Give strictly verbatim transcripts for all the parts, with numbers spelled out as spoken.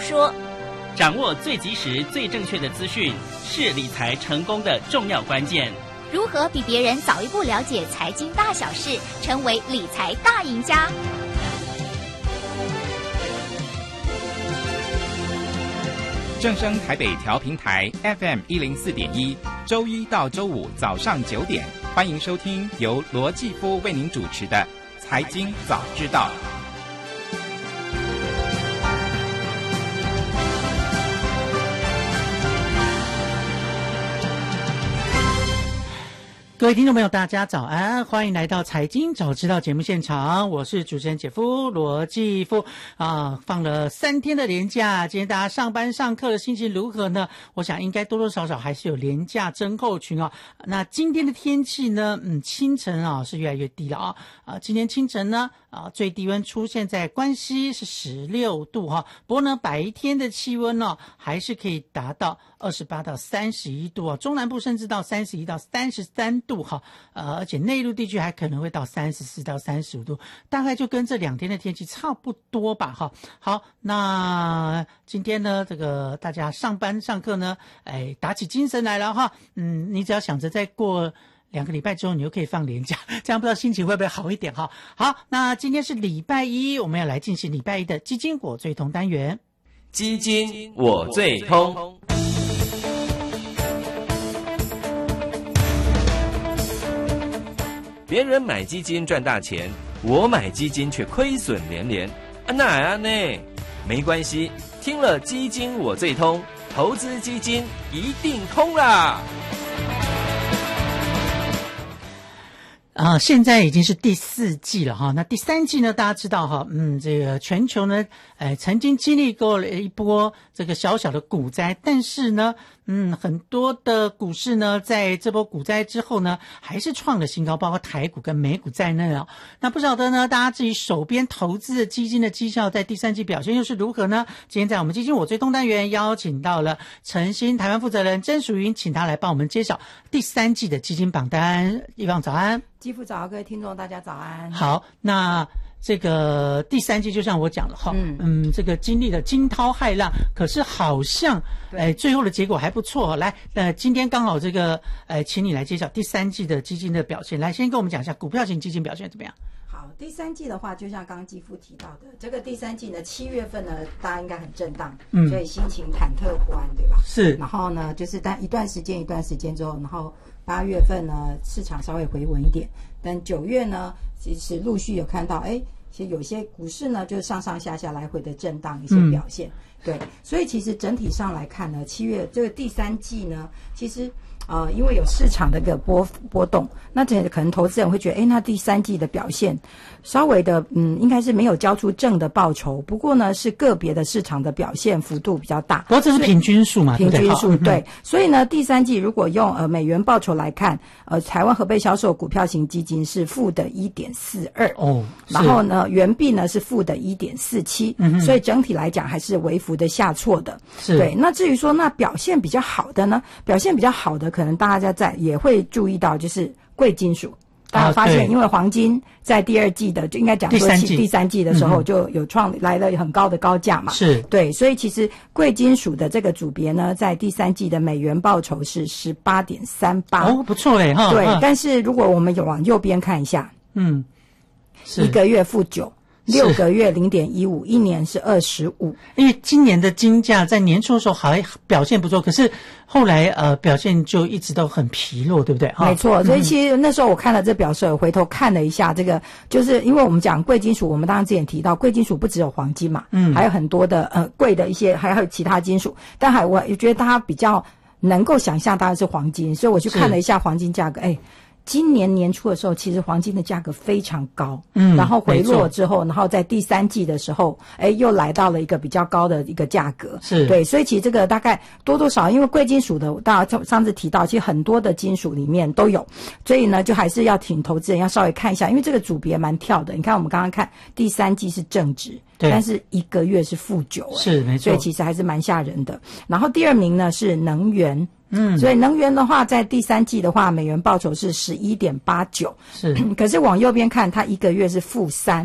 说。 掌握最及时、最正确的资讯，是理财成功的重要关键。 如何比别人早一步了解财经大小事，成为理财大赢家？ 正声台北调频台 F M 一零四点一，周一到周五早上九点，欢迎收听由罗继夫为您主持的《财经早知道》。 各位听众朋友大家早安，欢迎来到财经早知道节目现场，我是主持人姐夫罗继夫啊。放了三天的连假，今天大家上班上课的心情如何呢？我想应该多多少少还是有连假症候群啊。那今天的天气呢，嗯，清晨啊是越来越低了啊。啊，今天清晨呢啊最低温出现在关西是十六度哈，不过呢白天的气温呢还是可以达到二十八到三十一度啊，中南部甚至到三十一到三十三度哈，呃，而且内陆地区还可能会到三十四到三十五度，大概就跟这两天的天气差不多吧哈。好，那今天呢，这个大家上班上课呢，哎，打起精神来了哈。嗯，你只要想着再过两个礼拜之后你就可以放连假，这样不知道心情会不会好一点哈。好，那今天是礼拜一，我们要来进行礼拜一的基金我最通单元。 基金我最通。别人买基金赚大钱，我买基金却亏损连连，啊哪啊呢？没关系，听了基金我最通，投资基金一定通啦！ 啊、呃，现在已经是第四季了哈。那第三季呢，大家知道哈，嗯，这个全球呢，呃，曾经经历过了一波这个小小的股灾，但是呢，嗯，很多的股市呢，在这波股灾之后呢，还是创了新高，包括台股跟美股在内哦。那不晓得呢，大家自己手边投资的基金的绩效在第三季表现又是如何呢？今天在我们基金我最通单元邀请到了晨星台湾负责人曾淑云，请他来帮我们揭晓第三季的基金榜单。一方早安。 基夫早，各位听众大家早安。 好，那这个第三季就像我讲了哈，嗯嗯，这个经历了惊涛骇浪，可是好像哎最后的结果还不错。来，呃，今天刚好这个呃，请你来揭晓第三季的基金的表现。来，先跟我们讲一下股票型基金表现怎么样？ 好，第三季的话，就像刚刚基夫提到的，这个第三季呢，七月份呢，大家应该很震荡，嗯，所以心情忐忑不安，对吧？是。然后呢，就是但一段时间一段时间之后，然后八月份呢，市场稍微回稳一点，但九月呢，其实陆续有看到，哎，其实有些股市呢，就是上上下下来回的震荡一些表现，嗯、对，所以其实整体上来看呢，七月这个第三季呢，其实。呃，因为有市场的一个波波动，那这可能投资人会觉得，哎，那第三季的表现稍微的，嗯，应该是没有交出正的报酬。不过呢，是个别的市场的表现幅度比较大。 不过这是平均数嘛， 平均数对, 对。所以呢，第三季如果用呃美元报酬来看，呃，台湾合备销售股票型基金是负的 一点四二 哦，然后呢，元币呢是负的 一点四七，嗯，所以整体来讲还是微幅的下挫的。是。对。那至于说那表现比较好的呢，表现比较好的。可能大家在也会注意到，就是贵金属，大家发现，因为黄金在第二季的就应该讲说第三季第三季的时候就有创来了很高的高价嘛，是对，所以其实贵金属的这个组别呢，在第三季的美元报酬是十八点三八，哦， 不错嘞哈。 对，但是如果我们有往右边看一下，嗯，一个月负九。六个月零点一五，一年是二十五。 因为今年的金价在年初的时候还表现不错，可是后来呃表现就一直都很疲弱，对不对？ 没错，所以其实那时候我看了这表示，我回头看了一下这个，就是因为我们讲贵金属，我们当然之前提到贵金属不只有黄金嘛，嗯，还有很多的呃贵的一些，还有其他金属，但还我觉得大家比较能够想象当然是黄金，所以我去看了一下黄金价格，哎。今年年初的时候，其实黄金的价格非常高，嗯，然后回落之后，然后在第三季的时候，哎，又来到了一个比较高的一个价格，是对，所以其实这个大概多多少，因为贵金属的，大家上次提到，其实很多的金属里面都有，所以呢，就还是要请投资人要稍微看一下，因为这个组别蛮跳的。你看我们刚刚看第三季是正值，但是一个月是负九，是没错，所以其实还是蛮吓人的。然后第二名呢是能源。嗯，所以能源的话，在第三季的话，美元报酬是十一点八九，是。可是往右边看，它一个月是负三，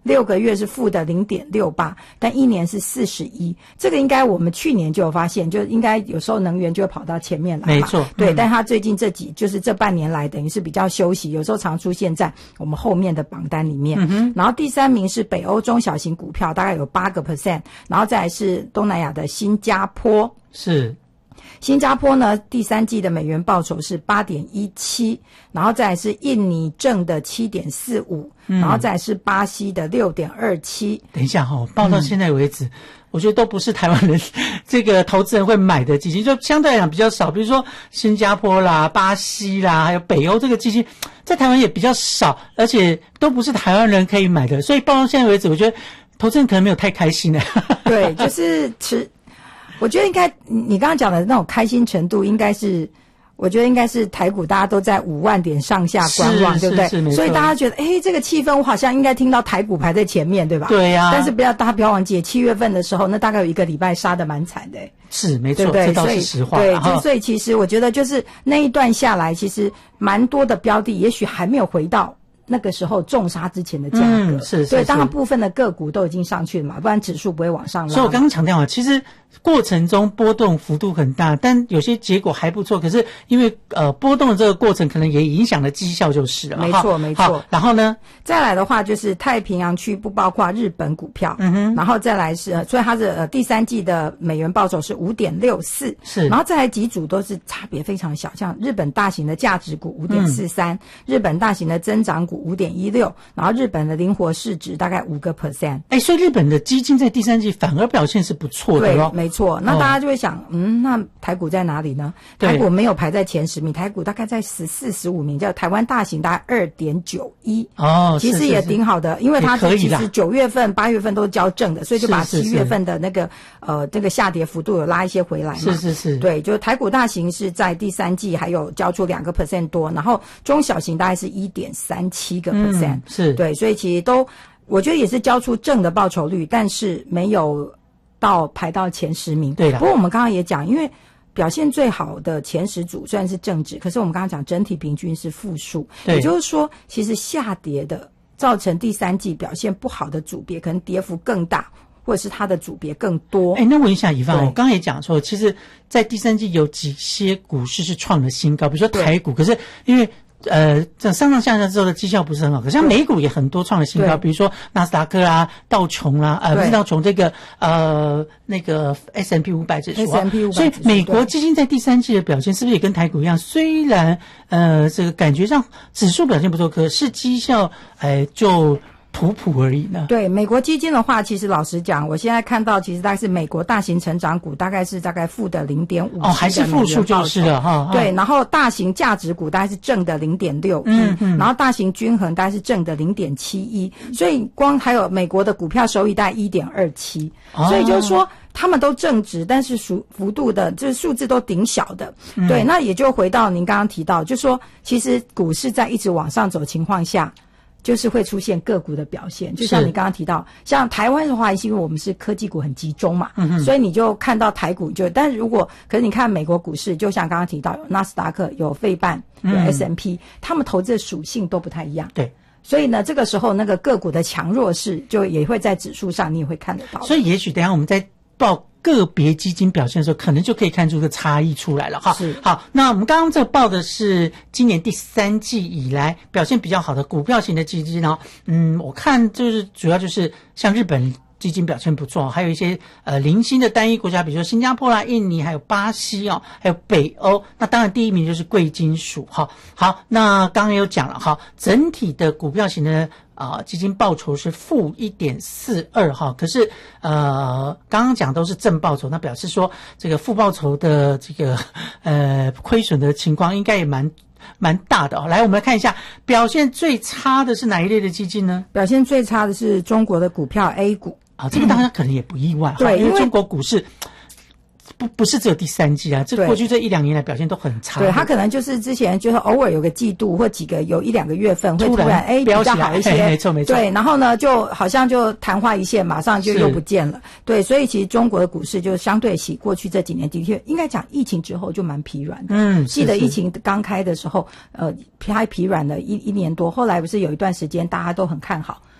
六个月是负的零点六八，但一年是四十一。这个应该我们去年就有发现，就应该有时候能源就会跑到前面来嘛。 没错， 对， 嗯、 但它最近这几就是这半年来，等于是比较休息，有时候常出现在我们后面的榜单里面。嗯哼，然后第三名是北欧中小型股票，大概有八个 percent， 然后再来是东南亚的新加坡。 是。 新加坡呢，第三季的美元报酬是 八点一七， 然后再来是印尼正的 七点四五， 然后再来是巴西的 六点二七。 等一下哦，报到现在为止、嗯、我觉得都不是台湾人这个投资人会买的基金，就相对来讲比较少，比如说新加坡啦、巴西啦，还有北欧这个基金在台湾也比较少，而且都不是台湾人可以买的，所以报到现在为止我觉得投资人可能没有太开心了。 对，就是持我觉得应该你刚刚讲的那种开心程度应该是，我觉得应该是台股大家都在五万点上下观望，对不对？所以大家觉得，哎，这个气氛我好像应该听到台股排在前面，对吧？ 对呀、啊。 但是不要大家不要忘记，七月份的时候，那大概有一个礼拜杀得蛮惨的。 是没错， 对不对？ 这倒是实话。 对，就所以其实我觉得就是那一段下来，其实蛮多的标的，也许还没有回到那个时候重杀之前的价格。 嗯，是是。 对，当然部分的个股都已经上去了嘛，不然指数不会往上拉。 所以我刚刚强调啊，其实过程中波动幅度很大，但有些结果还不错。可是因为呃波动的这个过程，可能也影响了绩效就是了。 没错没错。 然后呢， 再来的话就是太平洋区不包括日本股票，嗯哼，然后再来是，所以它的呃第三季的美元报酬是 五点六四， 是，然后再来几组都是差别非常小，像日本大型的价值股 五点四三， 日本大型的增长股 五点一六， 然后日本的灵活市值大概五个 percent。哎， 所以日本的基金在第三季反而表现是不错的咯。 对，没错。那大家就会想，哦、嗯，那台股在哪里呢？台股没有排在前十名，台股大概在十四、十五名，叫台湾大型大概 二点九一。哦，其实也挺好的，是是是，因为它其实九月份、八月份都是交正的，所以就把七月份的那个呃这个下跌幅度有拉一些回来嘛。 是是是。 对，就台股大型是在第三季还有交出两个 percent 多，然后中小型大概是一点三七个 percent。嗯、 是。 对，所以其实都我觉得也是交出正的报酬率，但是没有到排到前十名。 对的。 不过我们刚刚也讲，因为表现最好的前十组虽然是正值，可是我们刚刚讲整体平均是负数，也就是说，其实下跌的造成第三季表现不好的组别，可能跌幅更大，或者是它的组别更多。 哎，那问一下以范，我刚刚也讲说，其实，在第三季有几些股市是创了新高，比如说台股，可是因为呃，这上上下下之后的绩效不是很好，可是像美股也很多创了新高，比如说纳斯达克啊、道琼啊，呃，不是道琼这个呃那个 S and P 五百 指数啊， S and P 五百所以美国基金在第三季的表现是不是也跟台股一样？虽然呃这个感觉上指数表现不错，可是绩效哎、呃、就普普而已呢。 对，美国基金的话，其实老实讲，我现在看到其实大概是美国大型成长股大概是大概负的 零点五哦，还是负数就是了哈。 对，然后大型价值股大概是正的 零点六一， 嗯嗯，然后大型均衡大概是正的 零点七一， 所以光还有美国的股票收益大概 一点二七，哦，所以就是说他们都正值，但是幅幅度的就是数字都顶小的。嗯，对，那也就回到您刚刚提到，就是说其实股市在一直往上走的情况下，就是会出现个股的表现，就像你刚刚提到，像台湾的话，因为我们是科技股很集中嘛，嗯，所以你就看到台股就，但是如果可是你看美国股市，就像刚刚提到有纳斯达克、有费半、有 S and P，嗯，他们投资的属性都不太一样。 对。 所以呢，这个时候那个个股的强弱势就也会在指数上，你也会看得到。 所以也许等一下我们在报个别基金表现的时候，可能就可以看出个差异出来了哈。 是。 好，那我们刚刚这报的是今年第三季以来表现比较好的股票型的基金哦。嗯，我看就是主要就是像日本基金表现不错，还有一些呃零星的单一国家，比如说新加坡啦、印尼，还有巴西哦，还有北欧。那当然第一名就是贵金属哈。好，那刚刚有讲了哈，整体的股票型的啊、呃，基金报酬是负 一点四二 哈，可是呃，刚刚讲都是正报酬，那表示说这个负报酬的这个呃亏损的情况应该也蛮蛮大的哦。来，我们来看一下表现最差的是哪一类的基金呢？ 表现最差的是中国的股票 A 股啊，这个大家可能也不意外，嗯， 对， 因为中国股市不不是只有第三季啊，这过去这一两年来表现都很差。 对，他可能就是之前就是偶尔有个季度或几个有一两个月份会突然哎比较好一些， 没错没错。 对，然后呢就好像就昙花一现，马上就又不见了。对，所以其实中国的股市就相对起过去这几年的确应该讲疫情之后就蛮疲软的。嗯，记得疫情刚开的时候，呃，还疲软了一一年多，后来不是有一段时间大家都很看好。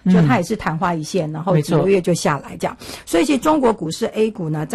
就它也是昙花一现，然后几个月就下来这样。所以其实中国股市 A 股呢，